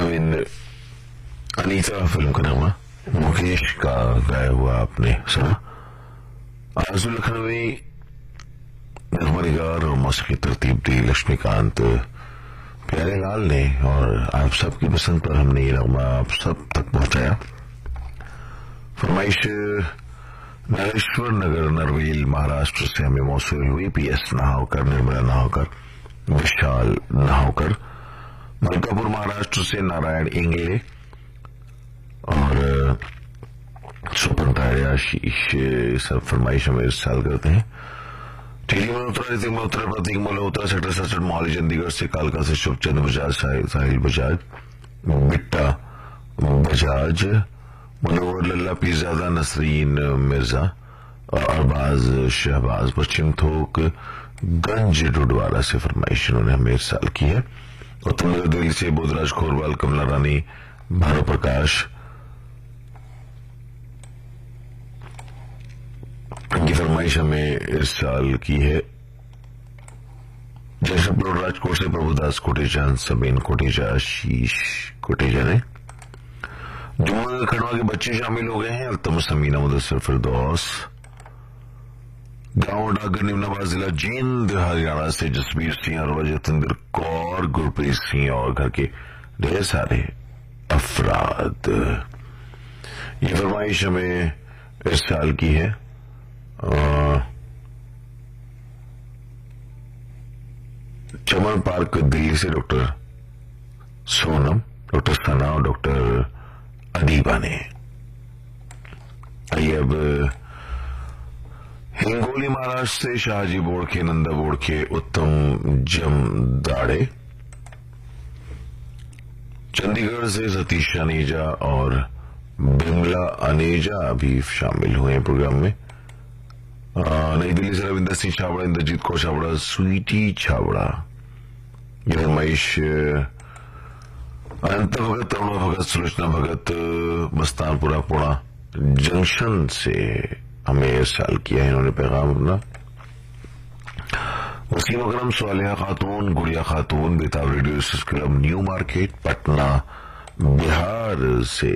नवीन Anita film का नाम है, मुकेश का गाया हुआ आपने सुना। आरज़ू लखनवी नगमनिगार और मौसीकी तरतीब दी लक्ष्मीकांत प्यारेलाल ने, और आप सबकी पसंद पर हमने ये नगमा आप सब तक पहुंचाया। फरमाइश नागेश्वर नगर नरवेल महाराष्ट्र से हमें मौसूल हुई। पीएस नहावकर, निर्मला नहावकर, विशाल नहावकर। मलकापुर महाराष्ट्र से नारायण इंगले और सुपंतार्य आशीष सब फरमाइश हमें इरसाल करते हैं। टीडी मल्होत्रा, ऋतिक मल्होत्रा, प्रतीक मल्होत्रा, सेक्टर 67 मोहाली चंडीगढ़ से, कालका से शुभचंद बजाज, साहिल बजाज, बिट्टा बजाज, मनोहर लल्ला पीरजादा, नसरीन मिर्जा और अरबाज शहबाज पश्चिम थोक गंज डुडवाला से फरमाइश उन्होंने हमें इरसाल की है। उत्तम नगर दिल्ली से बोधराज खोरवाल, कमला रानी, भानु प्रकाश की फरमाइश हमें इरसाल की है। जयशंकर राजकोट से प्रभुदास कोटेचा, सबीन कोटेचा, आशीष कोटेचा ने। जुम्मन खड़वा के बच्चे शामिल हो गए हैं। अल्तमस अमीना, मुदस्सिर फिरदौस। गांव डागर निमनाबाद जिला जींद हरियाणा से जसबीर सिंह, अरवा जतिंदर कौर, गुरप्रीत सिंह और घर के ढेर सारे अफराद। ये फरमाइश हमें इरसाल की है। चमन पार्क दिल्ली से डॉक्टर सोनम, डॉक्टर सना और डॉक्टर अदीबा ने। आइए अब हिंगोली महाराष्ट्र से शाहजी बोड़खे, नंदा बोड़खे, उत्तम जमदाड़े। चंडीगढ़ से सतीश अनेजा और बिमला अनेजा भी शामिल हुए हैं प्रोग्राम में। नई दिल्ली से रविंदर सिंह छाबड़ा, इंद्रजीत कौर छाबड़ा, स्वीटी छाबड़ा। ये फरमाइश अनंत भगत, अरुणा भगत, सुलोचना भगत, मस्तानपुरा पुणा जंक्शन से हमें इरसाल किया है इन्होंने पैगाम अपना। वसीम अकरम, स्वालिहा खातून, गुड़िया खातून, बेताब radio club new market Patna Bihar से।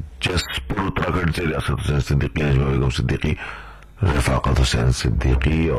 जसपुर उत्तराखंड से रियासत हुसैन सिद्दीकी, नजमा बेगम सिद्दीकी, रफाकत हुसैन सिद्दीकी